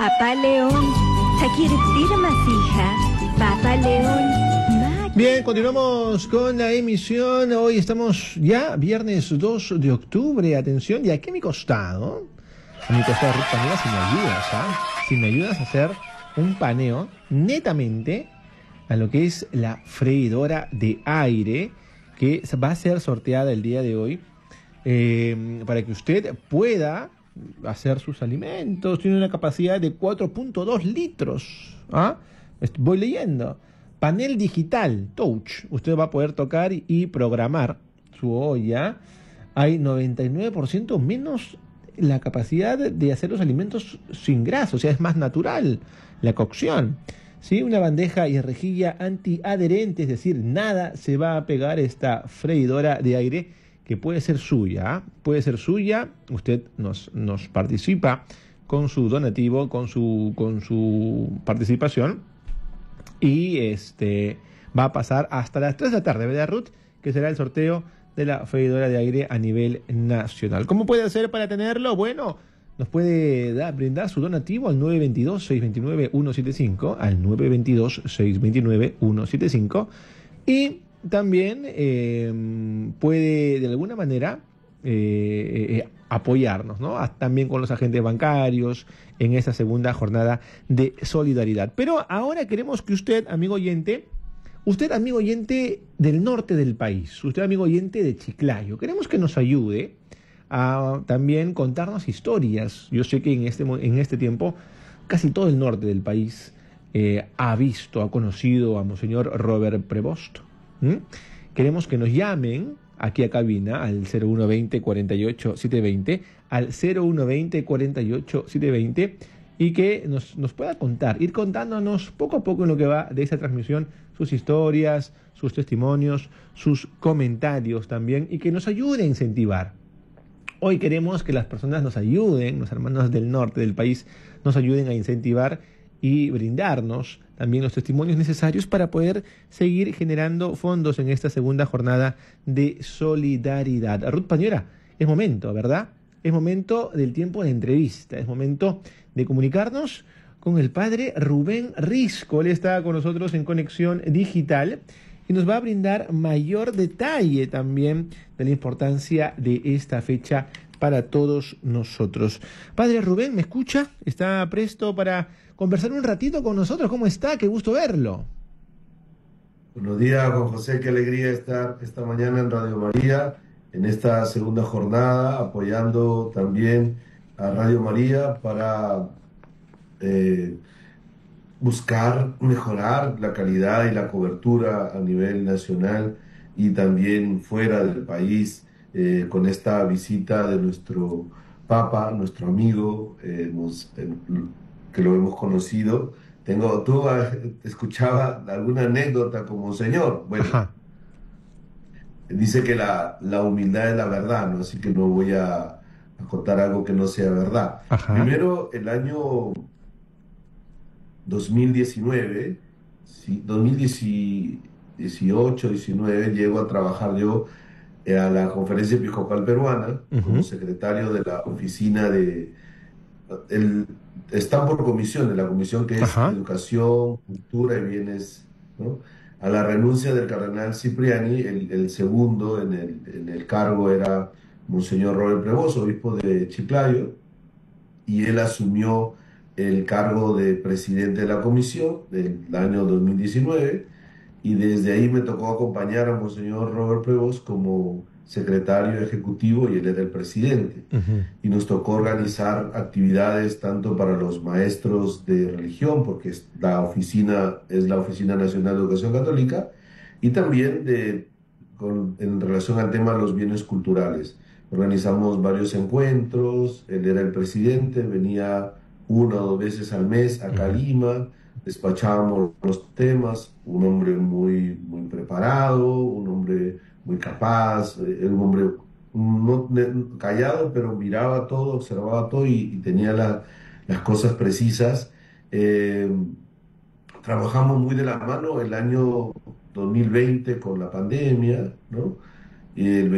Papá León, takiriptira masija. Papá León, Bien, continuamos con la emisión. Hoy estamos ya viernes 2 de octubre. Atención, y aquí a mi costado, Ruth Panela, si me ayudas, si me ayudas a hacer un paneo netamente a lo que es la freidora de aire que va a ser sorteada el día de hoy, para que usted pueda hacer sus alimentos. Tiene una capacidad de 4.2 litros. Voy leyendo. Panel digital, touch. Usted va a poder tocar y programar su olla. Hay 99% menos la capacidad de hacer los alimentos sin grasa, o sea, es más natural la cocción. ¿Sí? Una bandeja y rejilla antiadherente, es decir, nada se va a pegar a esta freidora de aire que puede ser suya. Puede ser suya, usted nos participa con su donativo, con su participación, y va a pasar hasta las 3 de la tarde, ¿verdad, Ruth? Que será el sorteo de la freidora de aire a nivel nacional. ¿Cómo puede hacer para tenerlo? Bueno, nos puede brindar su donativo al 922-629-175, al 922-629-175, y también puede de alguna manera apoyarnos, ¿no? También con los agentes bancarios en esta segunda jornada de solidaridad. Pero ahora queremos que usted, amigo oyente del norte del país, usted, amigo oyente de Chiclayo, queremos que nos ayude a también contarnos historias. Yo sé que en este tiempo casi todo el norte del país ha conocido a Monseñor Robert Prevost. Queremos que nos llamen aquí a cabina al 0120 48 720, al 0120 48 720, y que nos pueda ir contándonos poco a poco en lo que va de esta transmisión, sus historias, sus testimonios, sus comentarios también, y que nos ayude a incentivar. Hoy queremos que las personas nos ayuden, los hermanos del norte del país nos ayuden a incentivar y brindarnos también los testimonios necesarios para poder seguir generando fondos en esta segunda jornada de solidaridad. Ruth Pañera, es momento, ¿verdad? Es momento del tiempo de entrevista, es momento de comunicarnos con el padre Rubén Risco. Él está con nosotros en Conexión Digital y nos va a brindar mayor detalle también de la importancia de esta fecha para todos nosotros. Padre Rubén, ¿me escucha? ¿Está presto para conversar un ratito con nosotros? ¿Cómo está? Qué gusto verlo. Buenos días, Juan José, qué alegría estar esta mañana en Radio María, en esta segunda jornada, apoyando también a Radio María para buscar mejorar la calidad y la cobertura a nivel nacional y también fuera del país, con esta visita de nuestro Papa, nuestro amigo, que lo hemos conocido. Tú escuchaba alguna anécdota como señor. Bueno, Ajá. dice que la humildad es la verdad, ¿no? Así que no voy a contar algo que no sea verdad. Ajá. Primero, el año 2019, sí, 2018, 19, llego a trabajar yo a la Conferencia Episcopal Peruana como secretario de la oficina están por comisión, de la comisión que es Educación, Cultura y Bienes, ¿no? A la renuncia del cardenal Cipriani, el segundo en el cargo era Monseñor Robert Prevost, obispo de Chiclayo, y él asumió el cargo de presidente de la comisión del año 2019, y desde ahí me tocó acompañar a Monseñor Robert Prevost como secretario ejecutivo, y él era el presidente. Y nos tocó organizar actividades tanto para los maestros de religión, porque la oficina es la Oficina Nacional de Educación Católica, y también en relación al tema de los bienes culturales. Organizamos varios encuentros, él era el presidente, venía 1 o 2 veces al mes acá a Lima, despachábamos los temas. Un hombre muy, muy preparado, un hombre muy capaz, un hombre no callado, pero miraba todo, observaba todo y tenía las cosas precisas. Trabajamos muy de la mano el año 2020 con la pandemia, ¿no? Y el